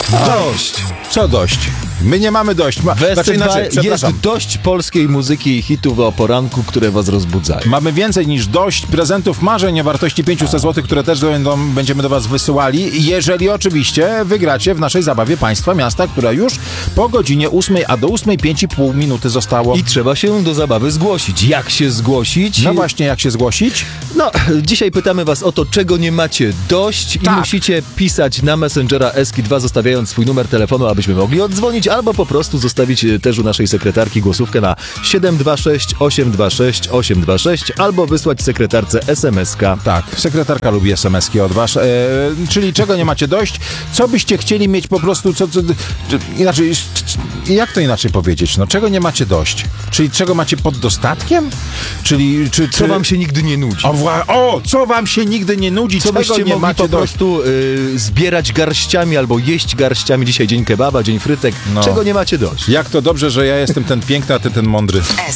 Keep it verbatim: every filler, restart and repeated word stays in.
Dość. Co dość? My nie mamy dość. Ma, Westy znaczy inaczej, jest przepraszam. dość polskiej muzyki i hitów o poranku, które was rozbudzają. Mamy więcej niż dość prezentów marzeń o wartości pięćset złotych, które też będą, będziemy do was wysyłali, jeżeli oczywiście wygracie w naszej zabawie Państwa Miasta, która już po godzinie ósmej, a do ósmej pięć i pół minuty zostało. I trzeba się do zabawy zgłosić. Jak się zgłosić? No właśnie, jak się zgłosić? No, dzisiaj pytamy was o to, czego nie macie dość i Tak. musicie pisać na Messengera Eski dwa, zostawiając swój numer telefonu, abyśmy mogli odzwonić, albo po prostu zostawić e, też u naszej sekretarki głosówkę na siedem dwa sześć osiem dwa sześć osiem dwa sześć albo wysłać sekretarce es em es ka. Tak, sekretarka lubi es em es ki od was. E, czyli czego nie macie dość? Co byście chcieli mieć po prostu, co, co czy, inaczej, jak to inaczej powiedzieć? No, czego nie macie dość? Czyli czego macie pod dostatkiem? Czyli, czy, Co czy... wam się nigdy nie nudzi? O, wła- o, co wam się nigdy nie nudzi? Co czego byście nie mogli macie po dość? prostu y, zbierać garściami albo jeść garściami? Dzisiaj dzień kebaba, dzień frytek. No. Czego nie macie dość? Jak to dobrze, że ja jestem ten piękny, a ty ten mądry.